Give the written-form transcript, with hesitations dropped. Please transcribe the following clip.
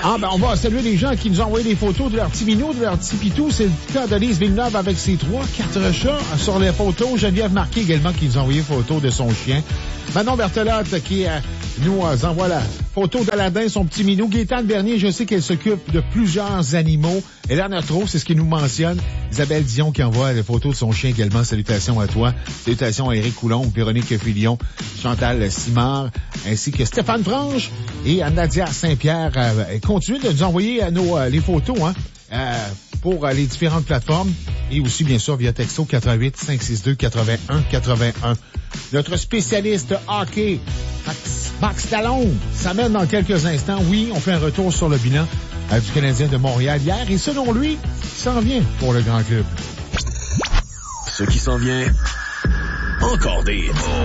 Ah, ben, on va saluer les gens qui nous ont envoyé des photos de leur petit minou, de leur petit pitou. C'est le cas d'Alice Villeneuve avec ses 3-4 chats sur les photos. Geneviève Marquet également qui nous a envoyé une photo de son chien. Manon Berthelotte qui nous envoie la photo d'Aladin, son petit minou. Gaétane Bernier, je sais qu'elle s'occupe de plusieurs animaux. Elle en a trop, c'est ce qu'il nous mentionne. Isabelle Dion qui envoie les photos de son chien également. Salutations à toi. Salutations à Éric Coulomb, Véronique Filion, Chantal Simard, ainsi que Stéphane Franche et Nadia Saint-Pierre. Continuez de nous envoyer les photos pour les différentes plateformes et aussi, bien sûr, via texto 88 562 81 81. Notre spécialiste hockey, Max Talon, s'amène dans quelques instants. Oui, on fait un retour sur le bilan du Canadien de Montréal hier et selon lui, il s'en vient pour le grand club. Ce qui s'en vient, encore des